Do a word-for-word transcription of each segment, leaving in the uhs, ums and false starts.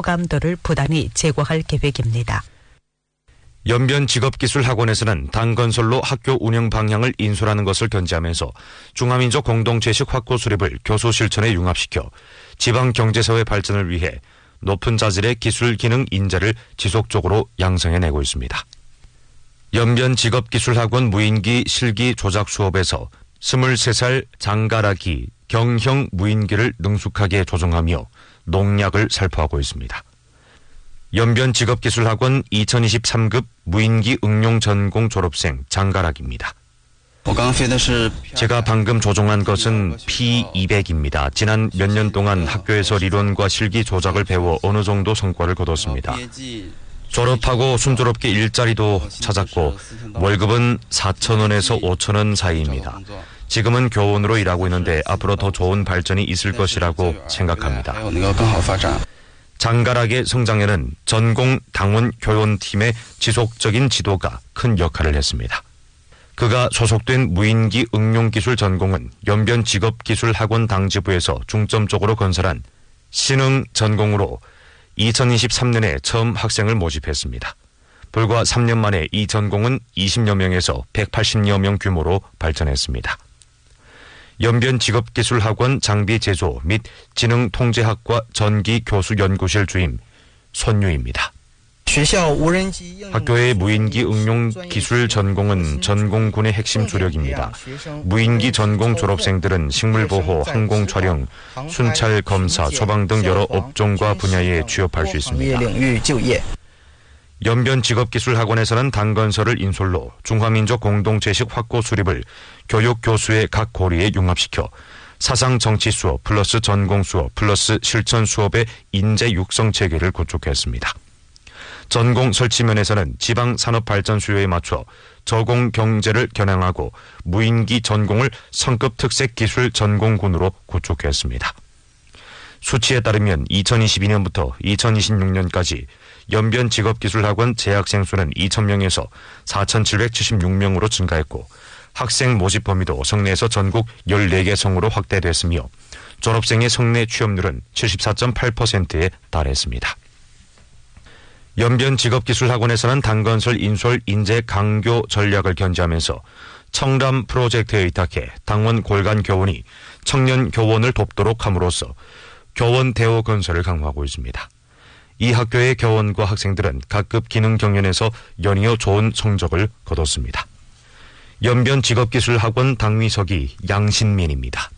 호감도를 부단히 제고할 계획입니다. 연변직업기술학원에서는 단건설로 학교 운영 방향을 인솔하는 것을 견지하면서 중화민족 공동체식 확고 수립을 교수 실천에 융합시켜 지방경제사회 발전을 위해 높은 자질의 기술 기능 인재를 지속적으로 양성해내고 있습니다. 연변직업기술학원 무인기 실기 조작 수업에서 스물세 살 장가락이 경형 무인기를 능숙하게 조종하며 농약을 살포하고 있습니다. 연변직업기술학원 이천이십삼 급 무인기 응용 전공 졸업생 장가락입니다. 제가 방금 조종한 것은 피 이백입니다. 지난 몇 년 동안 학교에서 리론과 실기 조작을 배워 어느 정도 성과를 거뒀습니다. 졸업하고 순조롭게 일자리도 찾았고 월급은 사천 원에서 오천 원 사이입니다. 지금은 교원으로 일하고 있는데 앞으로 더 좋은 발전이 있을 것이라고 생각합니다. 장가락의 성장에는 전공 당원 교원팀의 지속적인 지도가 큰 역할을 했습니다. 그가 소속된 무인기 응용기술 전공은 연변직업기술학원 당지부에서 중점적으로 건설한 신흥 전공으로 이천이십삼 년에 처음 학생을 모집했습니다. 불과 삼 년 만에 이 전공은 이십여 명에서 백팔십여 명 규모로 발전했습니다. 연변직업기술학원 장비제조 및 지능통제학과 전기교수연구실 주임 손유입니다. 학교의 무인기 응용기술 전공은 전공군의 핵심 주력입니다. 무인기 전공 졸업생들은 식물보호, 항공촬영, 순찰검사, 소방 등 여러 업종과 분야에 취업할 수 있습니다. 연변직업기술학원에서는 단건설을 인솔로 중화민족 공동체식 확고 수립을 교육 교수의 각 고리에 융합시켜 사상 정치 수업 플러스 전공 수업 플러스 실천 수업의 인재 육성 체계를 구축했습니다. 전공 설치면에서는 지방 산업 발전 수요에 맞춰 저공 경제를 겨냥하고 무인기 전공을 성급 특색 기술 전공군으로 구축했습니다. 수치에 따르면 이천이십이 년부터 이천이십육 년까지 연변직업기술학원 재학생 수는 이천 명에서 사천칠백칠십육 명으로 증가했고 학생 모집 범위도 성내에서 전국 열네 개 성으로 확대됐으며 졸업생의 성내 취업률은 칠십사 점 팔 퍼센트에 달했습니다. 연변직업기술학원에서는 단건설 인솔 인재 강교 전략을 견지하면서 청담 프로젝트에 의탁해 당원 골간 교원이 청년 교원을 돕도록 함으로써 교원 대오 건설을 강화하고 있습니다. 이 학교의 교원과 학생들은 각급 기능 경연에서 연이어 좋은 성적을 거뒀습니다. 연변직업기술학원 당위서기 양신민입니다.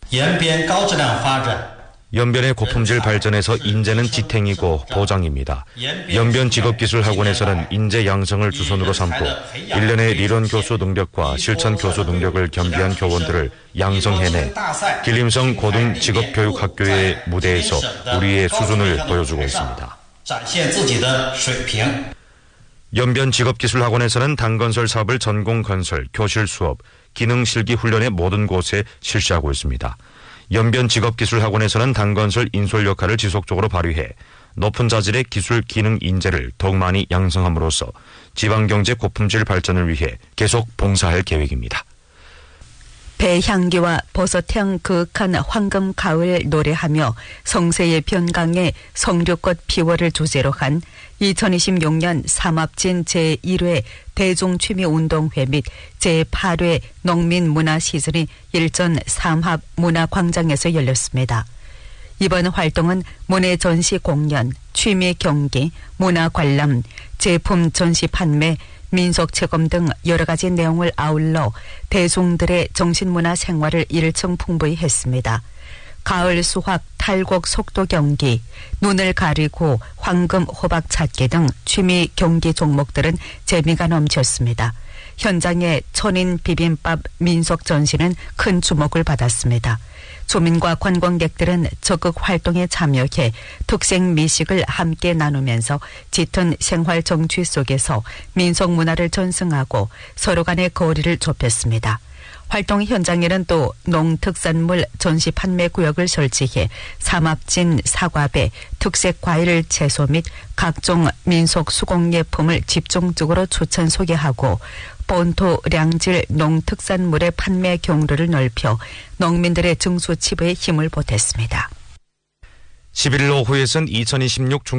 연변의 고품질 발전에서 인재는 지탱이고 보장입니다. 연변직업기술학원에서는 인재 양성을 주선으로 삼고 일 년의 리론 교수 능력과 실천 교수 능력을 겸비한 교원들을 양성해내 길림성 고등직업교육학교의 무대에서 우리의 수준을 보여주고 있습니다. 연변직업기술학원에서는 단건설 사업을 전공건설, 교실 수업, 기능실기 훈련의 모든 곳에 실시하고 있습니다. 연변직업기술학원에서는 단건설 인솔 역할을 지속적으로 발휘해 높은 자질의 기술 기능 인재를 더욱 많이 양성함으로써 지방경제 고품질 발전을 위해 계속 봉사할 계획입니다. 배향기와 버섯향 그윽한 황금 가을 노래하며 성세의 변강에 성류꽃 피워를 주제로 한 이천이십육 년 삼합진 제일 회 대중취미운동회 및 제팔 회 농민문화시즌이 일전 삼합문화광장에서 열렸습니다. 이번 활동은 문예 전시 공연, 취미 경기, 문화 관람, 제품 전시 판매, 민속 체험 등 여러 가지 내용을 아울러 대중들의 정신문화 생활을 일청 풍부히 했습니다. 가을 수확 탈곡 속도 경기, 눈을 가리고 황금 호박 찾기 등 취미 경기 종목들은 재미가 넘쳤습니다. 현장의 천인 비빔밥 민속 전시는 큰 주목을 받았습니다. 주민과 관광객들은 적극 활동에 참여해 특색 미식을 함께 나누면서 짙은 생활 정취 속에서 민속 문화를 전승하고 서로 간의 거리를 좁혔습니다. 활동 현장에는 또 농특산물 전시 판매 구역을 설치해 삼합진 사과배, 특색 과일 채소 및 각종 민속 수공예품을 집중적으로 추천 소개하고 본토 량질 농특산물의 판매 경로를 넓혀 농민들의 증수치부에 힘을 보탰습니다. 십일 일 오후에선 이천이십육 중